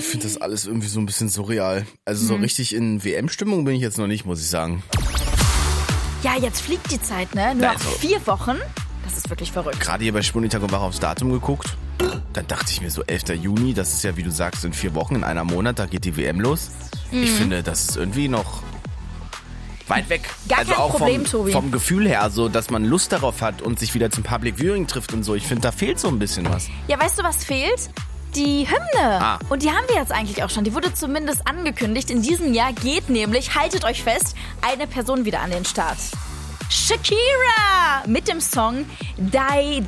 finde das alles irgendwie so ein bisschen surreal. Also so richtig in WM-Stimmung bin ich jetzt noch nicht, muss ich sagen. Ja, jetzt fliegt die Zeit, ne? Nur noch 4 Wochen. Das ist wirklich verrückt. Gerade hier bei Spunditag und Wach aufs Datum geguckt. Dann dachte ich mir so 11. Juni, das ist ja, wie du sagst, in 4 Wochen, in einer Monat, da geht die WM los. Ich finde, das ist irgendwie noch weit weg. Gar also kein auch Problem, Tobi. vom Gefühl her, so, dass man Lust darauf hat und sich wieder zum Public Viewing trifft und so. Ich finde, da fehlt so ein bisschen was. Ja, weißt du, was fehlt? Die Hymne. Ah. Und die haben wir jetzt eigentlich auch schon. Die wurde zumindest angekündigt. In diesem Jahr geht nämlich, haltet euch fest, eine Person wieder an den Start. Shakira mit dem Song Die